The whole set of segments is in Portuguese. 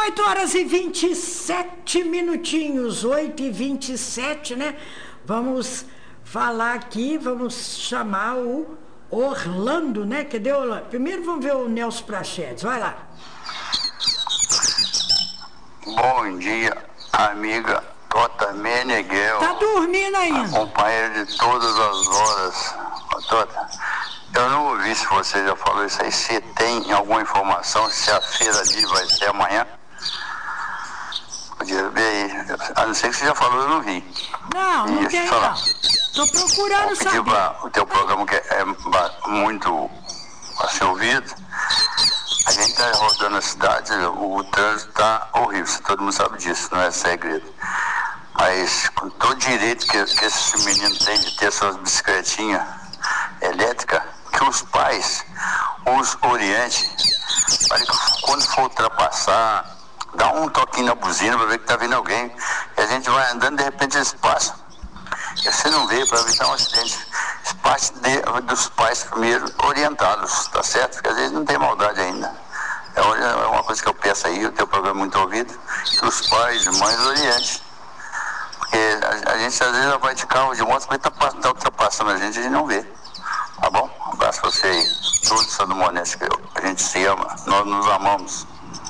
8h27, 8h27, né? Vamos falar aqui, vamos chamar o Orlando, né? Cadê o Orlando? Primeiro vamos ver o Nelson Prachedes, vai lá. Bom dia, amiga Tota Meneghel. Tá dormindo ainda? Companheira de todas as horas. Tota, eu não ouvi se você já falou isso aí, se tem alguma informação, se a feira ali vai ser amanhã. Podia ver aí. A não ser que você já falou, eu não vi. Não tem não. Tô procurando saber. O teu programa que é muito a ser ouvido. A gente tá rodando a cidade, o trânsito tá horrível, todo mundo sabe disso, não é segredo. Mas com todo direito que esse menino tem de ter suas bicicletinhas elétricas, que os pais os orientem, para que quando for ultrapassar, dá um toquinho na buzina para ver que tá vindo alguém. E a gente vai andando, de repente eles passam. E você não vê, para evitar um acidente. Isso parte dos pais primeiro orientados, tá certo? Porque às vezes não tem maldade ainda. É uma coisa que eu peço aí, o teu programa é muito ouvido, que os pais e mães orientem. Porque a gente às vezes vai de carro, de moto, mas tá ultrapassando a gente não vê. Tá bom? Um abraço pra você aí. Tudo São Monete, que a gente se ama, nós nos amamos.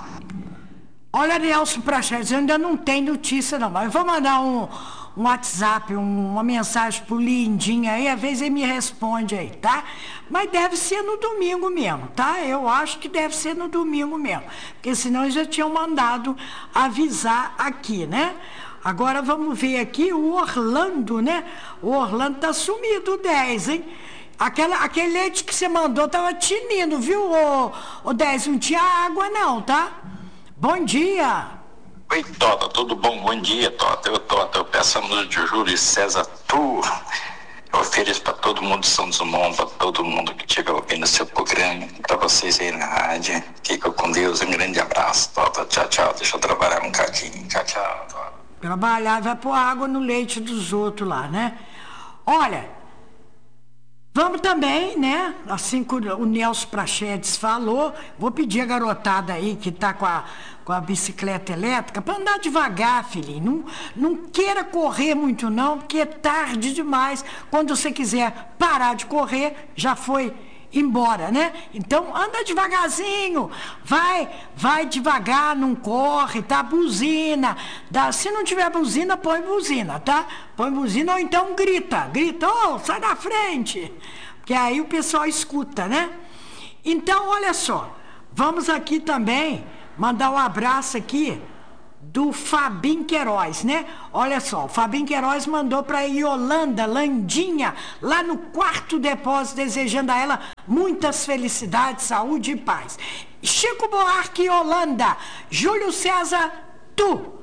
Olha, Nelson Prachedes, eu ainda não tenho notícia não, mas eu vou mandar um WhatsApp, uma mensagem pro Lindinho aí, às vezes ele me responde aí, tá? Mas deve ser no domingo mesmo, tá? Eu acho que deve ser no domingo mesmo, porque senão eles já tinham mandado avisar aqui, né? Agora vamos ver aqui o Orlando, né? O Orlando tá sumido, o 10, hein? Aquele leite que você mandou tava tinindo, viu, o 10? Não tinha água não, tá? Bom dia! Oi, Tota, tudo bom? Bom dia, Tota. Eu peço a música de Júlio César Tu. Eu ofereço para todo mundo de São Dumont, para todo mundo que estiver ouvindo o seu programa, para vocês aí na rádio. Fica com Deus, um grande abraço, Tota. Tchau, tchau. Deixa eu trabalhar um cadinho. Tchau, tchau, Tota. Trabalhar, vai pôr água no leite dos outros lá, né? Olha, vamos também, né? Assim que o Nelson Prachedes falou, vou pedir a garotada aí que tá com a bicicleta elétrica para andar devagar, filhinho. Não queira correr muito não, porque é tarde demais. Quando você quiser parar de correr, já foi embora, né? Então anda devagarzinho, vai devagar, não corre, tá? Buzina, se não tiver buzina, põe buzina, tá? Põe buzina ou então grita, sai da frente, porque aí o pessoal escuta, né? Então olha só, vamos aqui também mandar um abraço aqui do Fabinho Queiroz, né? Olha só, o Fabinho Queiroz mandou para Yolanda Landinha, lá no quarto depósito, desejando a ela muitas felicidades, saúde e paz. Chico Buarque, Yolanda, Júlio César, Tu.